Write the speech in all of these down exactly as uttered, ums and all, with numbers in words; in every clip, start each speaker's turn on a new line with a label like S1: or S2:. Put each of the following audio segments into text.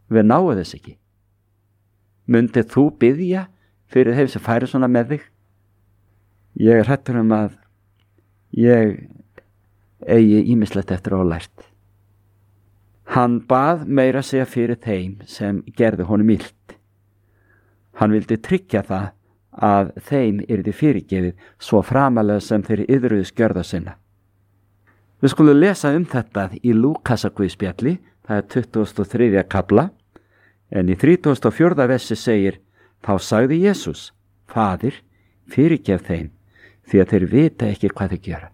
S1: Við náum þess ekki. Mundið þú biðja fyrir þeim sem færi svona með þig? Ég er hrættur um að ég eigi ýmislegt eftir að lært. Hann bað meira að segja fyrir þeim sem gerðu honum illt. Hann vildi tryggja það að þeim yrði fyrirgefið svo framalega sem þeir iðruðu skjörða sinna. Við skulum lesa um þetta í Lúkasarguðspjalli, það er tuttugasta og þriðja kafla, en í þrítugasta og fjórða versi segir: Þá sagði Jesús: Faðir, fyrirgef þeim, því að þeir vita ekki hvað þeir gera.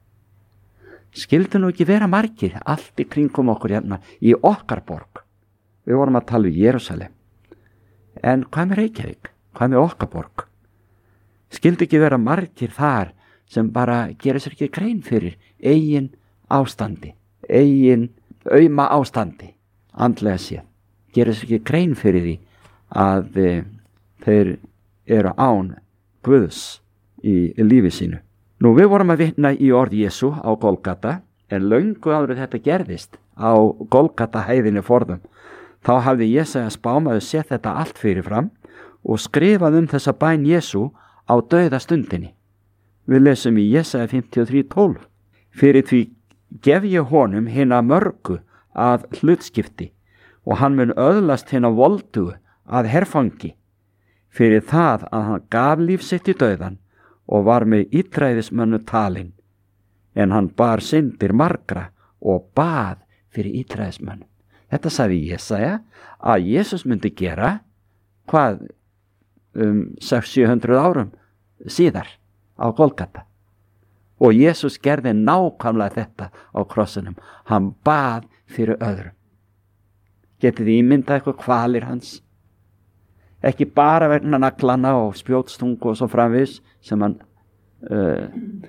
S1: Skyldu nú ekki vera margir allt í kringum okkur hérna í okkar borg? Við vorum að tala um Jerúsalem. En hvað með Reykjavík? Hvað með okkar borg? Skyldu ekki vera margir þar sem bara gera sér ekki grein fyrir eigin ástandi, eigin auma ástandi, andlega séð. Gera sér ekki grein fyrir því að e, þeir eru án Guðs í, í lífi sínu. Nú, við vorum að vitna í orð Jesú á Golgata, en löngu áður þetta gerðist á Golgata hæðinni forðum. Þá hafði Jesaja spámaður séð þetta allt fyrir fram og skrifað um þessa bæn Jesú á dauða stundinni. Við lesum í Jesaja fimmtíu og þrjú tólf. Fyrir því gef ég honum hina mörgu að hlutskipti og hann mun öðlast hina voldugu að herfangi, fyrir það að hann gaf líf sitt í dauðan og var með illræðismönnu talinn, en hann bar syndir margra og bað fyrir illræðismönnu. Þetta sagði Jesaja að Jesús myndi gera hvað um sex til sjö hundruð árum síðar á Golgata. Og Jesús gerði nákvæmlega þetta á krossinum. Hann bað fyrir öðrum. Getið þið ímyndað eitthvað kvalir hans? Ekki bara vegna naglana og spjótstungu og svo framvegis sem hann uh,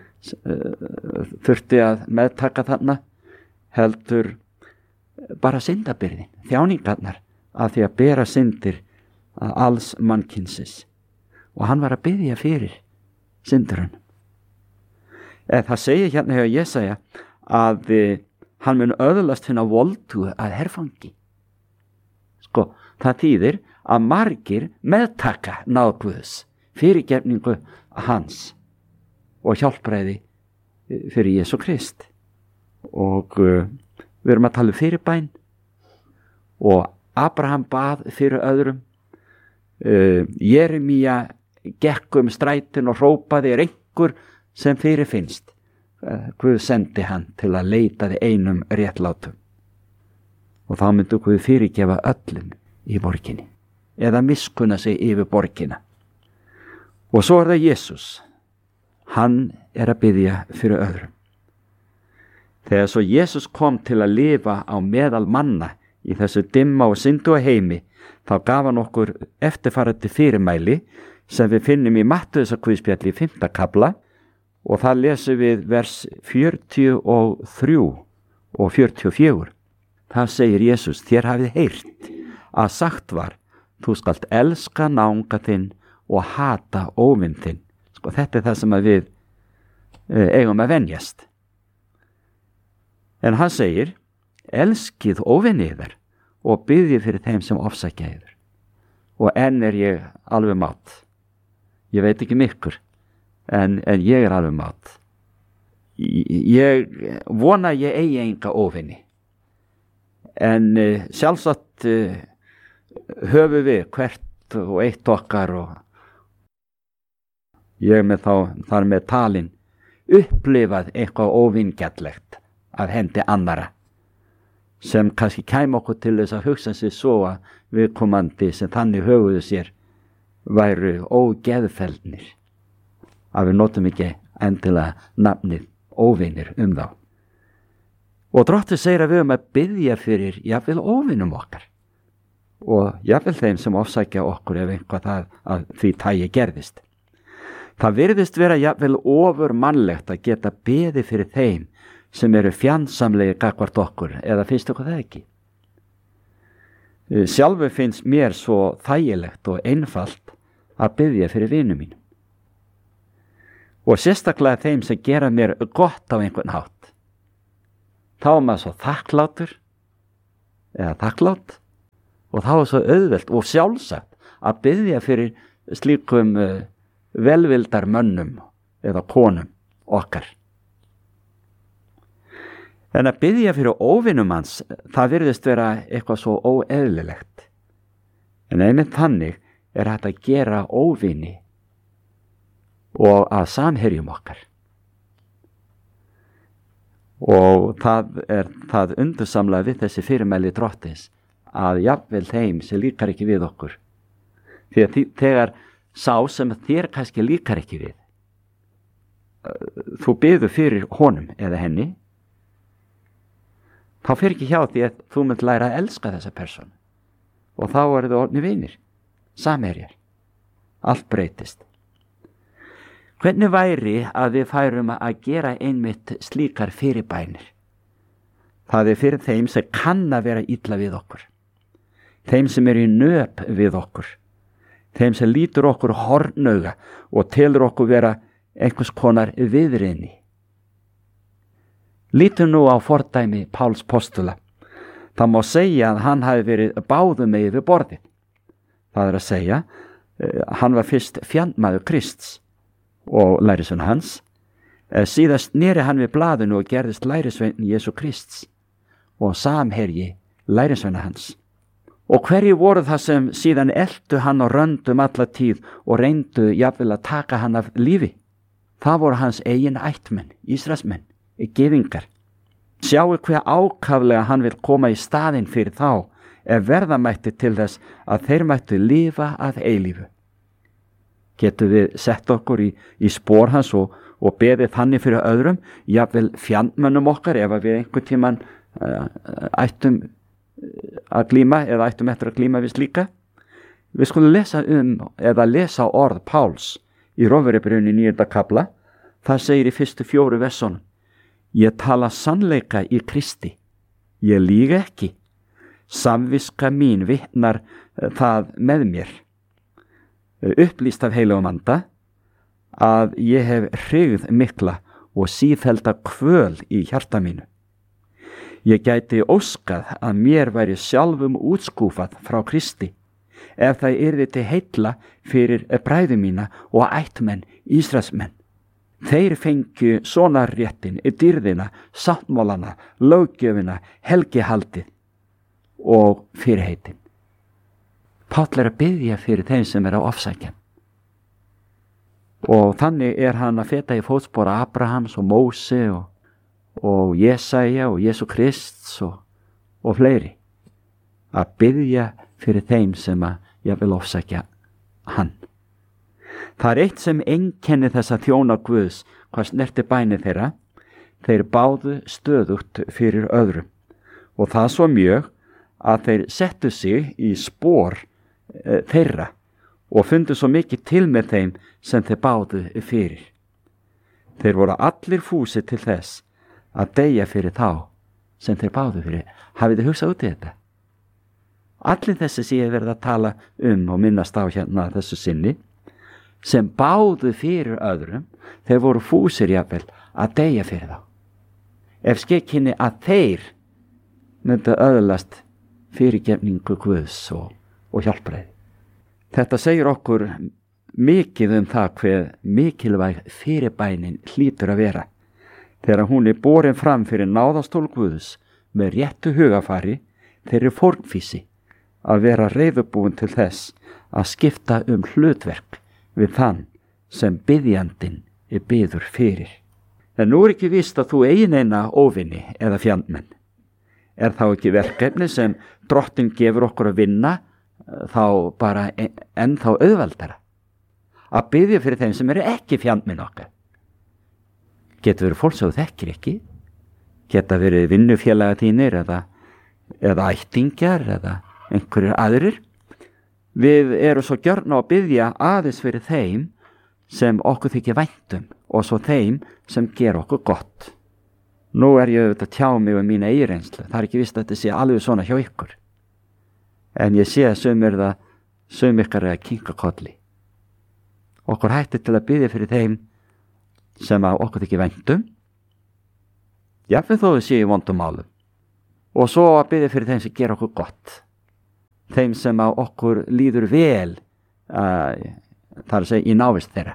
S1: uh, þurfti að meðtaka þarna, heldur bara syndabyrðin, þjáningarnar af því að bera syndir alls mannkynsins. Og hann var að biðja fyrir syndurinn. En það segir hérna hjá Jesaja að uh, hann mun öðlast finna voldu að herfangi. Sko, það þýðir að margir meðtaka náð Guðs, fyrirgefningu hans og hjálpræði fyrir Jesú Krist. Og uh, við erum að tala um fyrirbæn, og Abraham bað fyrir öðrum. uh, Jeremía gekk um strætin og hrópaði: er einhver sem fyrir finnst? uh, Guð sendi hann til að leita þið einum réttlátum, og þá myndi Guð fyrirgefa öllum í borginni, eða miskunna sig yfir borgina. Og svo er það Jesús. Hann er að biðja fyrir öðrum. Þegar svo Jesús kom til að lifa á meðal manna í þessu dimma og syndu heimi, þá gaf hann okkur eftirfarandi fyrirmæli sem við finnum í Mattheusarguðspjalli í fimmta kafla, og það lesum við vers fjörutíu og þrjú og fjörutíu og fjögur. Það segir Jesús: þér hafið heyrt að sagt var, þú skalt elska náunga þinn og hata óvin þinn. Sko, þetta er það sem að við e, eigum að venjast. En hann segir: elskið óvinni yðar og biðjið fyrir þeim sem ofsækja yður. Og enn er ég alveg mátt. Ég veit ekki mikkur, en, en ég er alveg mátt. Ég vona ég eigi enga óvinni. En uh, sjálfsagt uh, höfum við hvert og eitt okkar, og ég með þá þar með talin upplifað eitthvað óvingjallegt af hendi annara, sem kannski kæm okkur til þess að hugsa sig svo að viðkomandi sem þannig höfuðu sér væru ógeðfeldnir, að við notum ekki endilega nafnið óvinir um þá. Og Drottinn segir að við höfum að biðja fyrir jafnvel óvinum okkar, og jafnvel þeim sem ofsækja okkur ef einhvað það að því tagi gerðist. Það virðist vera jafnvel ofur mannlegt að geta beðið fyrir þeim sem eru fjandsamlegir gagnvart okkur, eða finnst okkur það ekki? Sjálfu finnst mér svo þægilegt og einfalt að biðja fyrir vinum mínum, og sérstaklega þeim sem gera mér gott á einhvern hátt. Þá er maður svo þakklátur eða þakklátt Og þá er svo auðvelt og sjálfsagt að biðja fyrir slíkum uh, velvildar mönnum eða konum okkar. En að biðja fyrir óvinum hans, það virðist vera eitthvað svo óeðlilegt. En einmitt þannig er hægt að gera óvini og að samherjum okkar. Og það er það undursamlega við þessi fyrirmæli Drottins að jafnvel þeim sem líkar ekki við okkur. Því að þegar sá sem þér kannski líkar ekki við, þú biður fyrir honum eða henni, þá fyrir ekki hjá því að þú munt læra að elska þessa persónu. Og þá eru þau orðnir vinir, samherjar. Allt breytist. Hvernig væri að við færum að gera einmitt slíkar fyrirbænir? Það er fyrir þeim sem kann að vera illa við okkur. Þeim sem eru í nöp við okkur. Þeim sem lítur okkur hornauga og telur okkur vera einhvers konar viðriðni. Lítum nú á fordæmi Páls postula. Það má segja að hann hafi verið báðum megin við borðið. Það er að segja, hann var fyrst fjandmaður Krists og lærisveinn hans. Síðast sneri hann við blaðinu og gerðist lærisveinn Jesú Krists og samherji lærisveina hans. Og hverju voru það sem síðan eltu hann og röndum alla tíð og reyndu jafnvel að taka hann af lífi? Það voru hans eigin ættmenn, Ísraelsmenn, gyðingar. Sjáu hver ákaflega hann vil koma í staðinn fyrir þá ef verða mætti til þess að þeir mættu lifa að eilífu. Getum við sett okkur í, í spór hans og, og beðið þannig fyrir öðrum, jafnvel fjandmönnum okkar ef við einhvern tíman uh, ættum að glíma eða ættum eftir að glíma við slíka. Við skulum lesa um eða lesa orð Páls í Rómverjabréfinu níunda kafla. Það segir í fyrstu fjóru versunum: Ég tala sannleika í Kristi, ég lýga ekki, samviska mín vitnar það með mér, upplýst af heilagum anda, að ég hef hrygð mikla og sífelda kvöl í hjarta mínu. Ég gæti óskað að mér væri sjálfum útskúfað frá Kristi, ef það yrði til heilla fyrir bræðu mína og ættmenn Ísraelsmenn. Þeir fengju sonarréttin, dýrðina, sáttmálana, löggjöfina, helgihaldið og fyrirheitin. Páll er að biðja fyrir þeim sem er á ofsækjan. Og þannig er hann að feta í fótspor Abrahams og Móse og, og Jesaja og Jesú Krists og, og fleiri. Að biðja fyrir þeim sem að ég vil ofsækja hann. Það er eitt sem einkenni þessa þjóna Guðs, hvað snerti bæni þeirra. Þeir báðu stöðugt fyrir öðrum og það svo mjög að þeir settu sig í spor e, þeirra og fundu svo mikið til með þeim sem þeir báðu fyrir. Þeir voru allir fúsir til þess að deyja fyrir þá sem þeir báðu fyrir. Hafið þið hugsað út í þetta? Allir þessi sem ég verið að tala um og minnast á hérna þessu sinni, sem báðu fyrir öðrum, þeir voru fúsir jafnvel að deyja fyrir þá. Ef skekkinni að þeir myndu öðlast fyrirgefningu Guðs og, og hjálpræði. Þetta segir okkur mikið um það hver mikilvæg fyrirbænin hlýtur að vera, þegar hún er borin fram fyrir náðastól Guðs með réttu hugafari, þeirri fórnfísi að vera reiðubúin til þess að skipta um hlutverk við þann sem biðjandinn er biður fyrir. En nú er ekki víst að þú eigin eina óvinni eða fjandmenn. Er þá ekki verkefni sem Drottinn gefur okkur að vinna þá bara enn þá auðveldara? Að biðja fyrir þeim sem eru ekki fjandmenn okkar. Getur verið fólk sem þú þekkir ekki. Geta verið vinnufélaga þínir eða, eða ættingjar eða einhverjir aðrir. Við erum svo gjörn á að biðja aðeins fyrir þeim sem okkur þykir væntum og svo þeim sem ger okkur gott. Nú er ég auðvitað að tjá mig um mína eigin reynslu. Það er ekki víst að þetta sé alveg svona hjá ykkur. En ég sé að sumir það, sumir ykkar er að kinka kolli. Okkur hættir til að biðja fyrir þeim sem að okkur þykir væntum. Jafnvel þó við séum í vondum málum. Og svo að biðja fyrir þeim sem ger okkur gott. þeim sem á okkur líður vel, uh, það er að segja í návist þeirra.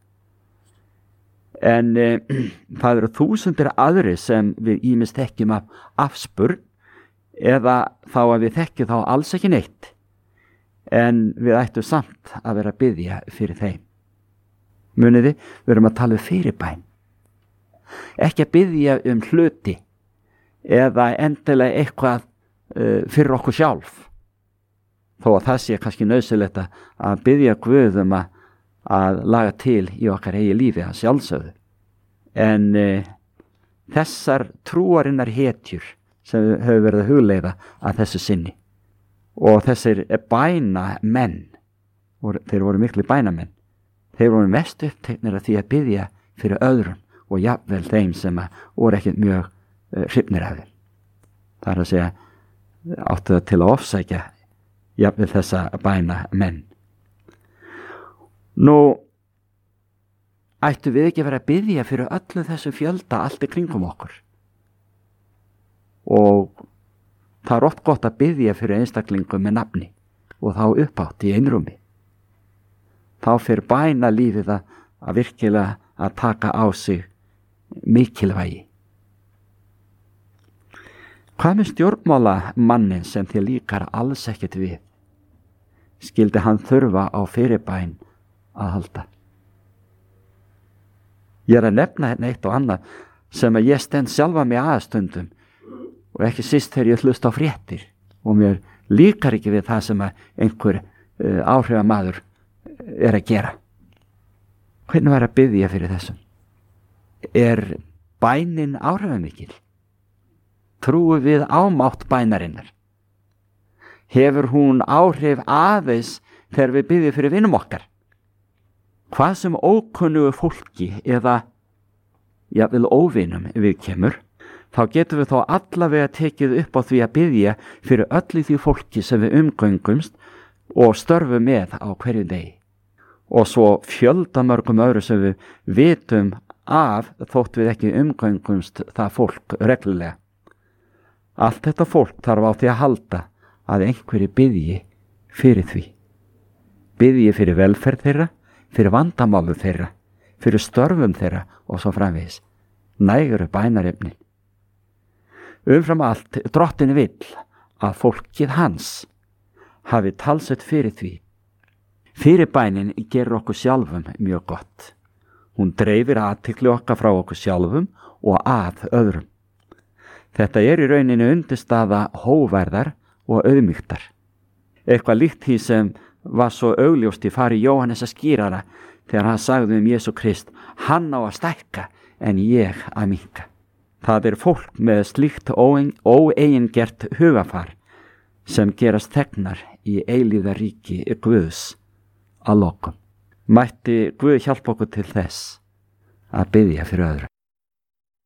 S1: En uh, það eru þúsundir aðri sem við ýmist þekkjum af afspurn eða þá að við þekkjum þá alls ekki neitt, en við ættum samt að vera að biðja fyrir þeim. Muniði, við erum að tala um fyrirbæn, ekki að biðja um hluti eða endilega eitthvað uh, fyrir okkur sjálf, þó að það sé kannski nauðsynlegt að biðja Guð um að, að laga til í okkar eigi lífi að sjálfsögðu. En uh, þessar trúarinnar hetjur sem hefur verið að hugleiða að þessu sinni, og þessir bæna menn, þeir voru miklu bænamenn, þeir voru mest uppteknir að því að biðja fyrir öðrum og jafnvel þeim sem voru ekkert mjög uh, hrifnir af þeim. Það er að segja, áttu það til að ofsækja jafnvel þessa bæna menn. Nú, ættu við ekki að vera að biðja fyrir öllu þessu fjölda allt í kringum okkur? Og það er oft gott að biðja fyrir einstaklingum með nafni og þá uppátt í einrúmi. Þá fyrir bæna lífið að, að virkilega að taka á sig mikilvægi. Hvað með stjórnmála mannin sem þér líkar alls ekkert við? Skildi hann þurfa á fyrirbæn að halda? Ég er að nefna hérna eitt og annað sem að ég stend sjálfa mig aðstundum, og ekki síst þegar ég hlusta á fréttir og mér líkar ekki við það sem að einhver uh, áhrifamaður er að gera. Hvernig var að biðja fyrir þessum? Er bænin áhrifamikil? Trúum við ámátt bænarinnar? Hefur hún áhrif aðeins þegar við biðjum fyrir vinum okkar? Hvað sem ókunnugu fólki eða jafnvel óvinum við kemur, þá getum við þó allavega tekið upp á því að biðja fyrir öllu því fólki sem við umgöngumst og störfum með á hverju degi. Og svo fjöldamörgum öðru sem við vitum af þótt við ekki umgöngumst það fólk reglulega. Allt þetta fólk þarf á því að halda að einhverju biðji fyrir því. Biðji fyrir velferð þeirra, fyrir vandamálu þeirra, fyrir störfum þeirra og svo framvegis. Næguru bænarefnin. Umfram allt, Drottinn vill að fólkið hans hafi talsett fyrir því. Fyrirbænin gerur okkur sjálfum mjög gott. Hún dreifir athygli okkar frá okkur sjálfum og að öðrum. Þetta er í rauninni undirstaða hógværðar og auðmýktar. Eitthvað líkt því sem var svo augljóst í fari Jóhannesa skýrara þegar hann sagði um Jesú Krist, hann á að stækka en ég að minnka. Það er fólk með slíkt óeigingert hugafar sem gerast þegnar í eilíða ríki Guðs að lokum. Mætti Guð hjálpa okkur til þess að biðja fyrir öðru.